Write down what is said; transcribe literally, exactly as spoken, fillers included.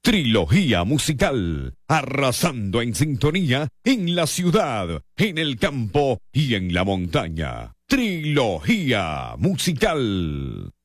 Trilogía musical, arrasando en sintonía en la ciudad, en el campo y en la montaña. Trilogía musical.